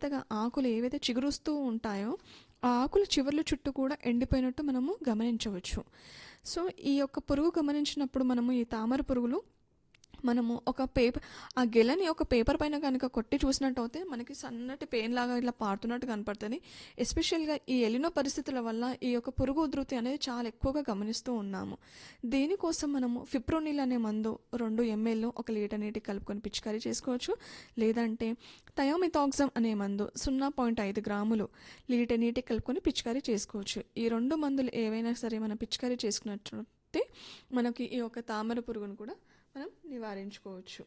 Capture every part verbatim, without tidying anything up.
లేతగా ఆకులు ఏవైతే చిగురుస్తూ ఉంటాయో ఆ ఆకుల చివర్ల చుట్టూ కూడా ఎండిపోయినట్టు మనము గమనించవచ్చు. సో ఈ యొక్క పురుగు గమనించినప్పుడు మనము ఈ తామర పురుగులు మనము ఒక పేపర్ ఆ గెలని ఒక పేపర్ పైన కనుక కొట్టి చూసినట్టయితే మనకి సన్నటి పెయిన్ లాగా ఇట్లా పారుతున్నట్టు కనపడుతుంది. ఎస్పెషల్గా ఈ ఎలినో పరిస్థితుల వల్ల ఈ యొక్క పురుగు ఉధృతి అనేది చాలా ఎక్కువగా గమనిస్తూ ఉన్నాము. దీనికోసం మనము ఫిప్రోనిల్ అనే మందు రెండు ఎంఎల్ ఒక లీటర్ నీటికి కలుపుకొని పిచికారీ చేసుకోవచ్చు. లేదంటే థయోమిథాక్సమ్ అనే మందు సున్నా పాయింట్ ఐదు గ్రాములు లీటర్ నీటికి కలుపుకొని పిచికారీ చేసుకోవచ్చు. ఈ రెండు మందులు ఏవైనా సరే మనం పిచికారీ చేసుకున్నట్లయితే మనకి ఈ యొక్క తామర పురుగును కూడా మనం నివారించుకోవచ్చు.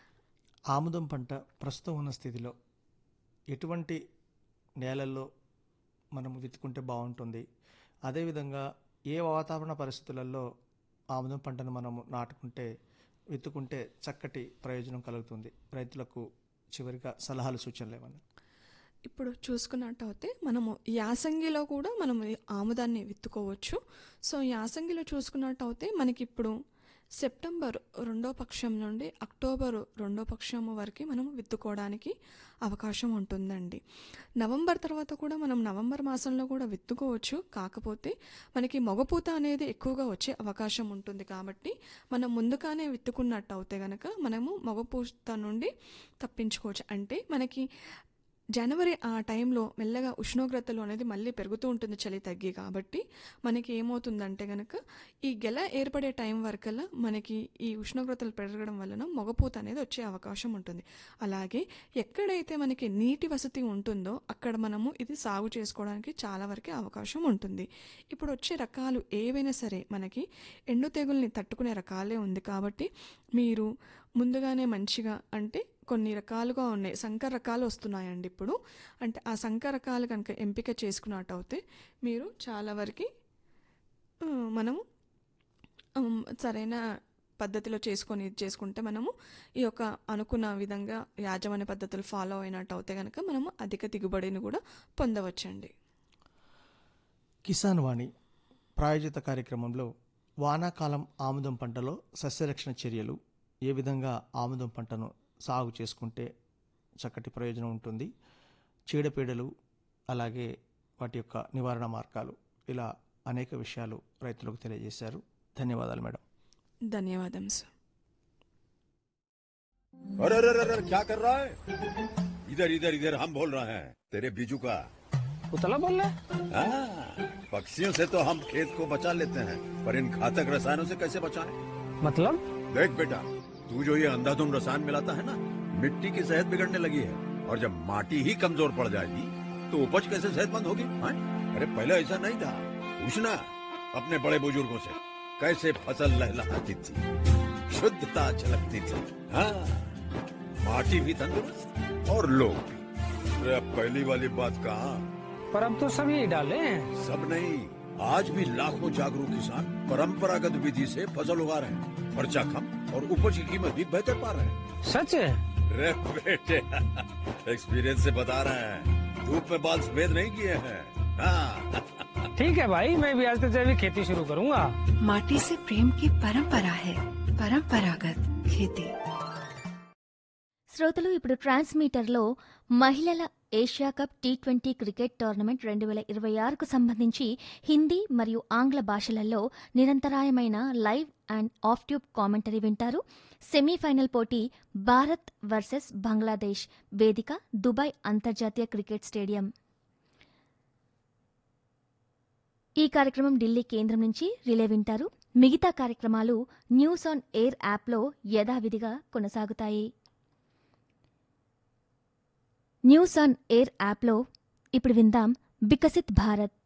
ఆముదం పంట ప్రస్తుతం ఉన్న స్థితిలో ఎటువంటి నేలల్లో మనం విత్తుకుంటే బాగుంటుంది, అదేవిధంగా ఏ వాతావరణ పరిస్థితులలో ఆముదం పంటను మనము నాటుకుంటే విత్తుకుంటే చక్కటి ప్రయోజనం కలుగుతుంది? రైతులకు చివరిగా సలహాలు సూచనలు ఏమన్నా? ఇప్పుడు చూసుకున్నట్టయితే మనము యాసంగిలో కూడా మనం ఆముదాన్ని విత్తుకోవచ్చు. సో యాసంగిలో చూసుకున్నట్టయితే మనకి ఇప్పుడు సెప్టెంబర్ రెండో పక్షం నుండి అక్టోబర్ రెండో పక్షం వరకు మనం విత్తుకోవడానికి అవకాశం ఉంటుందండి. నవంబర్ తర్వాత కూడా మనం నవంబర్ మాసంలో కూడా విత్తుకోవచ్చు. కాకపోతే మనకి మొగపూత అనేది ఎక్కువగా వచ్చే అవకాశం ఉంటుంది కాబట్టి మనం ముందుగానే విత్తుకున్నట్టు అయితే కనుక మనము మొగపూత నుండి తప్పించుకోవచ్చు. అంటే మనకి జనవరి ఆ టైంలో మెల్లగా ఉష్ణోగ్రతలు అనేది మళ్ళీ పెరుగుతూ ఉంటుంది, చలి తగ్గి. కాబట్టి మనకి ఏమవుతుందంటే కనుక ఈ గెల ఏర్పడే టైం వరకల్లా మనకి ఈ ఉష్ణోగ్రతలు పెరగడం వలన మొగపూత అనేది వచ్చే అవకాశం ఉంటుంది. అలాగే ఎక్కడైతే మనకి నీటి వసతి ఉంటుందో అక్కడ మనము ఇది సాగు చేసుకోవడానికి చాలా వరకు అవకాశం ఉంటుంది. ఇప్పుడు వచ్చే రకాలు ఏవైనా సరే మనకి ఎండు తెగుల్ని తట్టుకునే రకాలే ఉంది కాబట్టి మీరు ముందుగానే మంచిగా అంటే కొన్ని రకాలుగా ఉన్నాయి, సంకర రకాలు వస్తున్నాయండి ఇప్పుడు. అంటే ఆ సంకర రకాలు కనుక ఎంపిక చేసుకున్నట్టయితే మీరు చాలా వరకు మనము సరైన పద్ధతిలో చేసుకొని ఇది చేసుకుంటే మనము ఈ యొక్క అనుకున్న విధంగా యాజమాన్య పద్ధతులు ఫాలో అయినట్టు అయితే కనుక మనము అధిక దిగుబడిని కూడా పొందవచ్చండి. కిసాన్ వాణి ప్రాయోజిత కార్యక్రమంలో వానాకాలం ఆముదం పంటలో సస్యరక్షణ చర్యలు, ఏ విధంగా ఆముదం పంటను సాగు చేసుకుంటే చక్కటి ప్రయోజనం ఉంటుంది, చీడపీడలు అలాగే వాటి యొక్క నివారణ మార్గాలు, ఇలా అనేక విషయాలు రైతులకు తెలియజేశారు. ధన్యవాదాలు మేడం. ధన్యవాదం సార్. अरे अरे अरे क्या कर रहा है? इधर इधर इधर हम बोल रहे हैं तेरे बीजू का। उतला बोल रहा है? हाँ, पक्षियों से तो हम खेत को बचा लेते हैं, पर इन घातक रसायनों से कैसे बचाएं? मतलब? देख बेटा, तू जो ये अंधाधुंध रसायन मिलाता है ना, मिट्टी की सेहत बिगड़ने लगी है। और जब माटी ही कमजोर पड़ जाएगी तो उपज कैसे सेहतमंद होगी? हाँ? अरे पहले ऐसा नहीं था। पूछना अपने बड़े बुजुर्गों से, कैसे फसल लहलहाती थी, शुद्धता झलकती थी। हाँ, माटी भी तंदुरुस्त और लोग भी। अरे अब पहली वाली बात कहाँ? पर अब तो सब यही डाले हैं। सब नहीं, आज भी लाखों जागरूक किसान परंपरागत विधि से फसल उगा रहे हैं। खर्चा कम और उपज की कीमत भी बेहतर पा रहे हैं। सच है? रे बेटे, एक्सपीरियंस से बता रहे हैं, धूप में बाल सफेद नहीं किए हैं। हाँ। ठीक है भाई, मैं भी आज से जैविक खेती शुरू करूंगा। माटी से प्रेम की परंपरा है, परंपरागत खेती. శ్రోతలు ఇప్పుడు ట్రాన్స్మీటర్లో మహిళల Asia cup T twenty cricket tournament రెండు వేల ఇరవై ఆరుకు సంబంధించి హిందీ మరియు ఆంగ్ల భాషలలో నిరంతరాయమైన live and of tube commentary వింటారు. సెమీఫైనల్ పోటీ భారత్ వర్సెస్ బంగ్లాదేశ్. వేదిక దుబాయ్ అంతర్జాతీయ క్రికెట్ స్టేడియం. ఈ కార్యక్రమం ఢిల్లీ కేంద్రం నుంచి రిలే వింటారు. మిగతా కార్యక్రమాలు న్యూస్ ఆన్ ఎయిర్ యాప్లో యథావిధిగా కొనసాగుతాయి. న్యూస్ ఆన్ ఎయిర్ యాప్లో ఇప్పుడు విందాం వికసిత్ భారత్.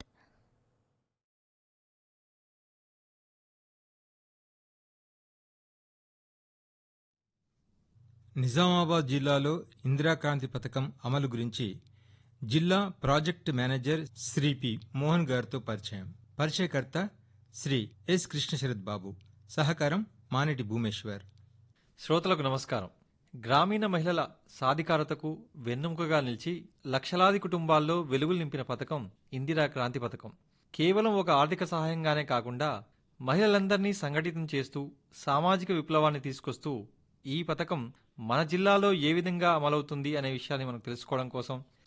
నిజామాబాద్ జిల్లాలో ఇందిరాక్రాంతి పథకం అమలు గురించి జిల్లా project manager Shri P Mohan గారితో పరిచయం. పరిచయకర్త శ్రీ ఎస్ కృష్ణశరత్ బాబు. సహకారం మానేటి భూమేశ్వర్. శ్రోతలకు నమస్కారం. గ్రామీణ మహిళల సాధికారతకు వెన్నెముకగా నిలిచి లక్షలాది కుటుంబాల్లో వెలుగులు నింపిన పథకం ఇందిరా క్రాంతి పథకం. కేవలం ఒక ఆర్థిక సహాయంగానే కాకుండా మహిళలందరినీ సంఘటితం చేస్తూ సామాజిక విప్లవాన్ని తీసుకొస్తూ ఈ పథకం మన జిల్లాలో ఏ విధంగా అమలవుతుంది అనే విషయాన్ని మనం తెలుసుకోవడం కోసం